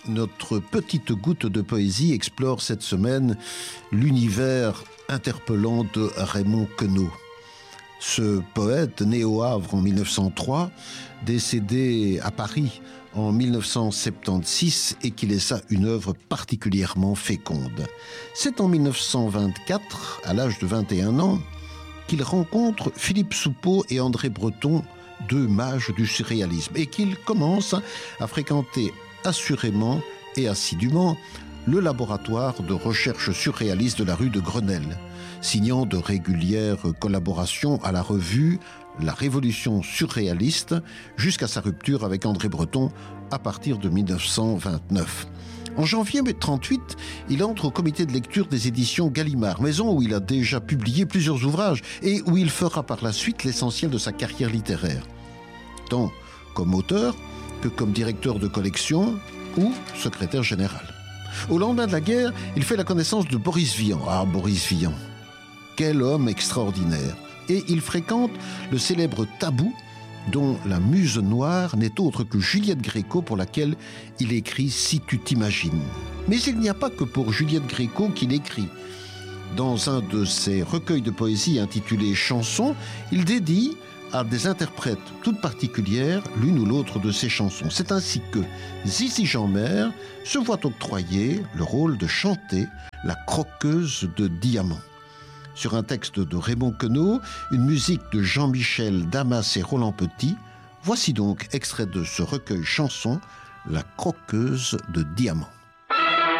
Notre petite goutte de poésie explore cette semaine l'univers interpellant de Raymond Queneau. Ce poète, né au Havre en 1903, décédé à Paris en 1976 et qui laissa une œuvre particulièrement féconde. C'est en 1924, à l'âge de 21 ans, qu'il rencontre Philippe Soupeau et André Breton, deux mages du surréalisme, et qu'il commence à fréquenter assurément et assidûment le laboratoire de recherche surréaliste de la rue de Grenelle, signant de régulières collaborations à la revue La Révolution surréaliste jusqu'à sa rupture avec André Breton à partir de 1929. En janvier 1938, il entre au comité de lecture des éditions Gallimard, maison où il a déjà publié plusieurs ouvrages et où il fera par la suite l'essentiel de sa carrière littéraire, tant comme auteur que comme directeur de collection ou secrétaire général. Au lendemain de la guerre, il fait la connaissance de Boris Vian. Ah, Boris Vian, quel homme extraordinaire! Et il fréquente le célèbre Tabou, dont la muse noire n'est autre que Juliette Gréco, pour laquelle il écrit « Si tu t'imagines ». Mais il n'y a pas que pour Juliette Gréco qu'il écrit. Dans un de ses recueils de poésie intitulé « Chansons », il dédie à des interprètes toutes particulières l'une ou l'autre de ses chansons. C'est ainsi que Zizi Jeanmaire se voit octroyer le rôle de chanter la croqueuse de diamants. Sur un texte de Raymond Queneau, une musique de Jean-Michel Damas et Roland Petit, voici donc extrait de ce recueil chanson, La croqueuse de diamants.